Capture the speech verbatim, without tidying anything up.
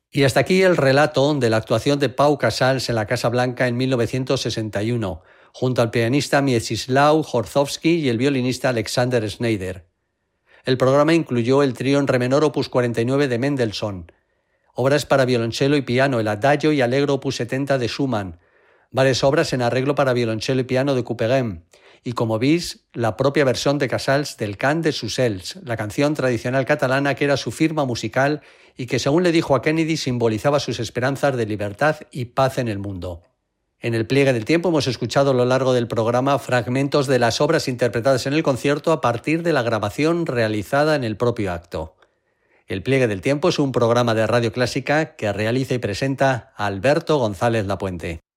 Y hasta aquí el relato de la actuación de Pau Casals en la Casa Blanca en mil novecientos sesenta y uno, junto al pianista Mieczysław Horszowski y el violinista Alexander Schneider. El programa incluyó el trío en re menor opus cuarenta y nueve de Mendelssohn, obras para violonchelo y piano, el Adagio y Allegro opus setenta de Schumann, varias obras en arreglo para violonchelo y piano de Couperin, y como bis, la propia versión de Casals del Cant de Susels, la canción tradicional catalana que era su firma musical y que, según le dijo a Kennedy, simbolizaba sus esperanzas de libertad y paz en el mundo. En el pliegue del tiempo hemos escuchado a lo largo del programa fragmentos de las obras interpretadas en el concierto a partir de la grabación realizada en el propio acto. El pliegue del tiempo es un programa de Radio Clásica que realiza y presenta Alberto González Lapuente.